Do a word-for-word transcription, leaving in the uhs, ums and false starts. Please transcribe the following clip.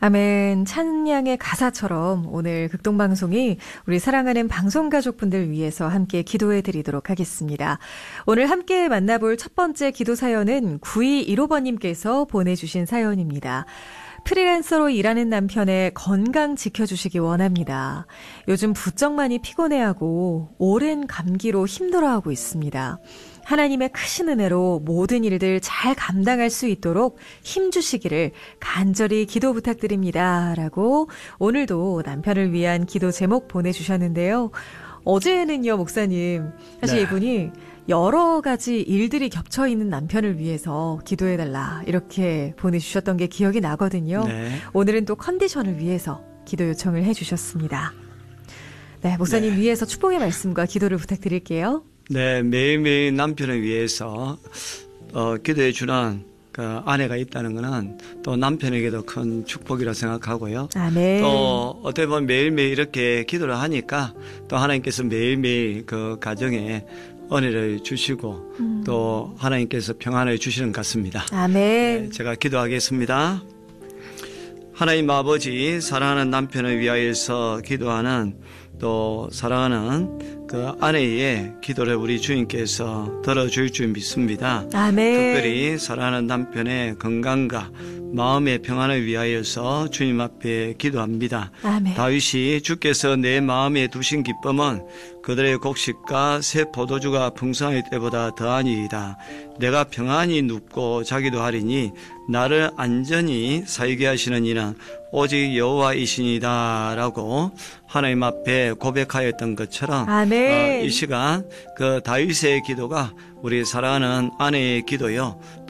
아멘. 찬양의 가사처럼 오늘 극동방송이 우리 사랑하는 방송가족분들 위해서 함께 기도해 드리도록 하겠습니다. 오늘 함께 만나볼 첫 번째 기도 사연은 구이일오 번님께서 보내주신 사연입니다. 프리랜서로 일하는 남편의 건강 지켜주시기 원합니다. 요즘 부쩍 많이 피곤해하고 오랜 감기로 힘들어하고 있습니다. 하나님의 크신 은혜로 모든 일들 잘 감당할 수 있도록 힘주시기를 간절히 기도 부탁드립니다. 라고 오늘도 남편을 위한 기도 제목 보내주셨는데요. 어제는요, 목사님, 사실 네. 이분이 여러 가지 일들이 겹쳐있는 남편을 위해서 기도해달라 이렇게 보내주셨던 게 기억이 나거든요. 네. 오늘은 또 컨디션을 위해서 기도 요청을 해주셨습니다. 네, 목사님 네. 위해서 축복의 말씀과 기도를 부탁드릴게요. 네, 매일매일 남편을 위해서 어, 기도해 주는 그 아내가 있다는 것은 또 남편에게도 큰 축복이라 생각하고요. 아멘. 또 어떻게 보면 매일매일 이렇게 기도를 하니까 또 하나님께서 매일매일 그 가정에 은혜를 주시고 음. 또 하나님께서 평안을 주시는 것 같습니다. 아멘. 네, 제가 기도하겠습니다. 하나님 아버지, 사랑하는 남편을 위하여서 기도하는 또 사랑하는 그 아내의 기도를 우리 주님께서 들어줄 줄 믿습니다. 아멘. 특별히 사랑하는 남편의 건강과 마음의 평안을 위하여서 주님 앞에 기도합니다. 아멘. 다윗이 주께서 내 마음에 두신 기쁨은 그들의 곡식과 새 포도주가 풍성할 때보다 더하니이다. 내가 평안히 눕고 자기도 하리니 나를 안전히 살게 하시는 이는 오직 여호와이시니이다 라고 하나님 앞에 고백하였던 것처럼 아멘. 어, 이 시간 그 다윗의 기도가 우리 사랑하는 아내의 기도요